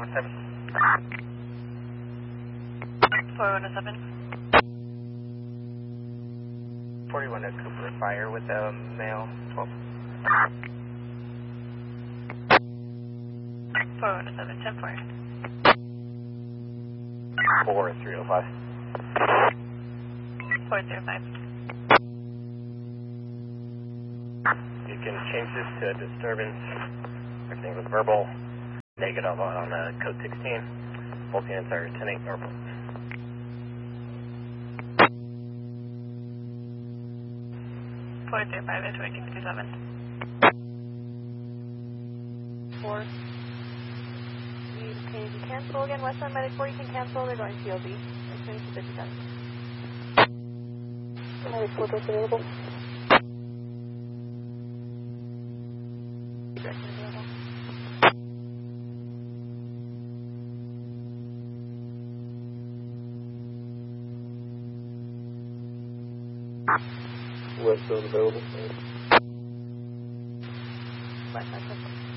4107. 41 at Cooper, fire with a male, 12. 4107, 10-4. 4305. 405. You can change this to a disturbance. Everything was verbal. Negative on code 16. Both units are 10-8 Norfolk. Four 5 at 2257. 4. Can you cancel again? Westland Medic 4, you can cancel. They're going COB. As soon as you 57. Medic 4, what's available? Direction available. Westbound available. Westland.